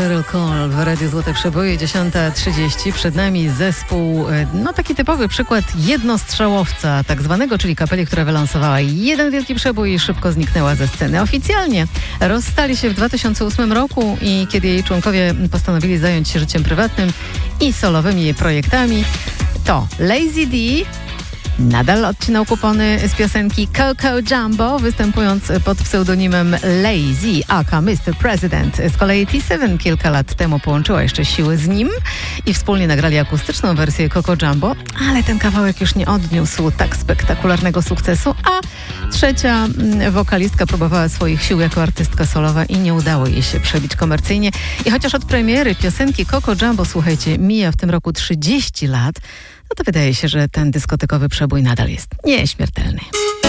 Cheryl Cole w Radiu Złote Przeboje, 10:30. Przed nami zespół, taki typowy przykład jednostrzałowca tak zwanego, czyli kapeli, która wylansowała jeden wielki przebój i szybko zniknęła ze sceny. Oficjalnie rozstali się w 2008 roku i kiedy jej członkowie postanowili zająć się życiem prywatnym i solowymi projektami, to Lazy D nadal odcinał kupony z piosenki Coco Jumbo, występując pod pseudonimem Lazy, aka Mr. President. Z kolei T7 kilka lat temu połączyła jeszcze siły z nim i wspólnie nagrali akustyczną wersję Coco Jumbo, ale ten kawałek już nie odniósł tak spektakularnego sukcesu, a trzecia wokalistka próbowała swoich sił jako artystka solowa i nie udało jej się przebić komercyjnie. I chociaż od premiery piosenki Coco Jumbo, słuchajcie, mija w tym roku 30 lat, no to wydaje się, że ten dyskotekowy przebój nadal jest nieśmiertelny.